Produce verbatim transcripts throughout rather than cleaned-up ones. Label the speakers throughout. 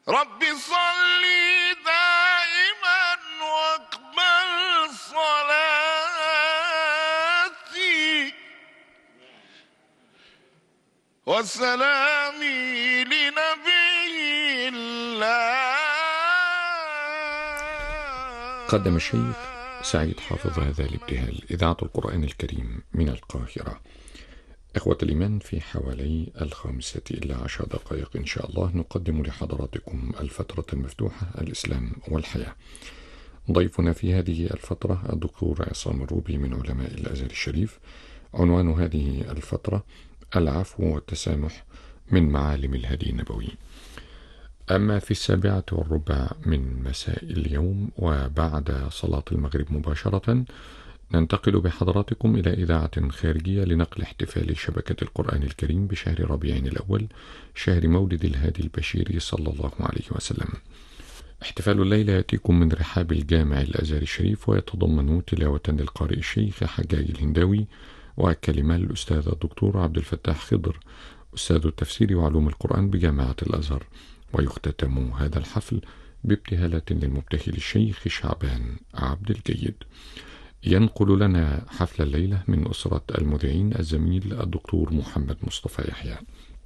Speaker 1: رب صلي دائما واقبل صلاتي وسلامي لنبي الله.
Speaker 2: قدم الشيخ سعيد حافظ هذا الابتهال. إذاعة القرآن الكريم من القاهرة. إخوة الإيمان، في حوالي الخامسة إلى عشر دقائق إن شاء الله نقدم لحضراتكم الفترة المفتوحة الإسلام والحياة. ضيفنا في هذه الفترة الدكتور عصام الروبي من علماء الأزهر الشريف. عنوان هذه الفترة العفو والتسامح من معالم الهدي النبوي. أما في السابعة والربع من مساء اليوم وبعد صلاة المغرب مباشرة ننتقل بحضراتكم إلى إذاعة خارجية لنقل احتفال شبكة القرآن الكريم بشهر ربيع الأول، شهر مولد الهادي البشير صلى الله عليه وسلم. احتفال الليلة يأتيكم من رحاب الجامع الأزهر الشريف، ويتضمن تلاوة للقارئ الشيخ حجاج الهنداوي وكلمة الأستاذ الدكتور عبد الفتاح خضر أستاذ التفسير وعلوم القرآن بجامعة الأزهر. ويختتم هذا الحفل بابتهالة للمبتهل الشيخ شعبان عبد الجيد. ينقل لنا حفل الليلة من أسرة المذيعين الزميل الدكتور محمد مصطفى يحيى.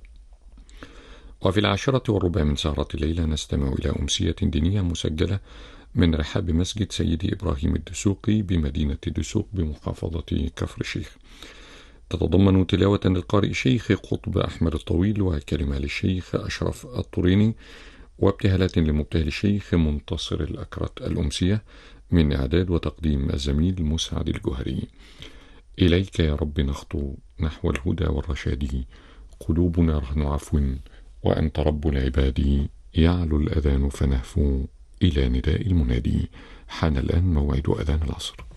Speaker 2: وفي العاشرة والربع من سهرة الليلة نستمع إلى أمسية دينية مسجلة من رحاب مسجد سيدي إبراهيم الدسوقي بمدينة الدسوق بمحافظة كفر الشيخ. تتضمن تلاوة للقارئ الشيخ قطب أحمد الطويل وكلمة للشيخ أشرف الطريني وابتهالات للمبتهل الشيخ منتصر الأكرت. الأمسية من إعداد وتقديم الزميل مسعد الجوهري. إليك يا رب نخطو نحو الهدى والرشاد، قلوبنا رهن عفو وأنت رب العباد، يعلو الأذان فنهفو إلى نداء المنادي. حان الآن موعد أذان العصر.